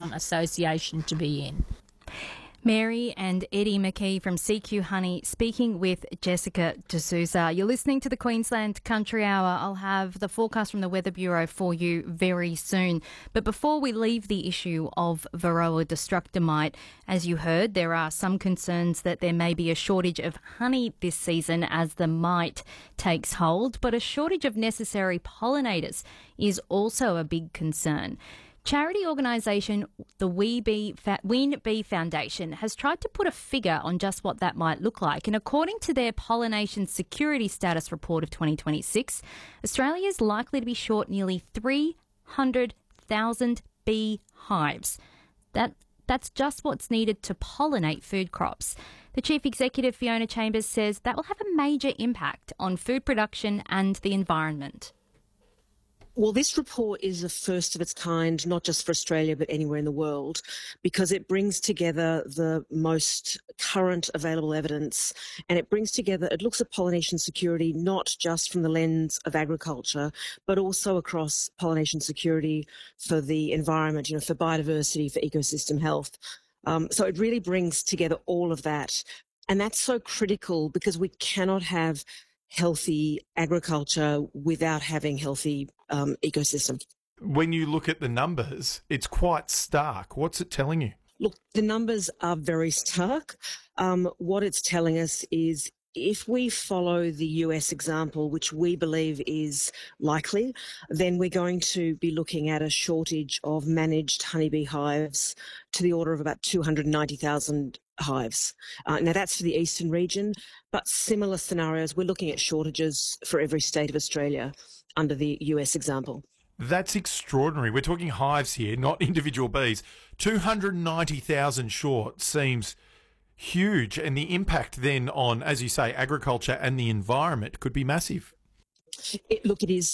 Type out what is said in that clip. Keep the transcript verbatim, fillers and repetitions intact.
association to be in. Mary and Eddie McKee from C Q Honey speaking with Jessica D'Souza. You're listening to the Queensland Country Hour. I'll have the forecast from the Weather Bureau for you very soon. But before we leave the issue of Varroa destructor mite, as you heard, there are some concerns that there may be a shortage of honey this season as the mite takes hold, but a shortage of necessary pollinators is also a big concern. Charity organisation the We Bee Fa- Ween Bee Foundation has tried to put a figure on just what that might look like. And according to their Pollination Security Status Report of twenty twenty-six, Australia is likely to be short nearly three hundred thousand bee hives. That That's just what's needed to pollinate food crops. The Chief Executive, Fiona Chambers, says that will have a major impact on food production and the environment. Well, this report is a first of its kind, not just for Australia, but anywhere in the world, because it brings together the most current available evidence, and it brings together, it looks at pollination security, not just from the lens of agriculture, but also across pollination security for the environment, you know, for biodiversity, for ecosystem health. Um, so it really brings together all of that. And that's so critical because we cannot have healthy agriculture without having healthy um, ecosystem. When you look at the numbers, it's quite stark. What's it telling you? Look, the numbers are very stark. Um, what it's telling us is if we follow the U S example, which we believe is likely, then we're going to be looking at a shortage of managed honeybee hives to the order of about two hundred ninety thousand hives. Uh, now, that's for the eastern region, but similar scenarios, we're looking at shortages for every state of Australia under the U S example. That's extraordinary. We're talking hives here, not individual bees. two hundred ninety thousand short seems huge, and the impact then on, as you say, agriculture and the environment could be massive. It, look, it is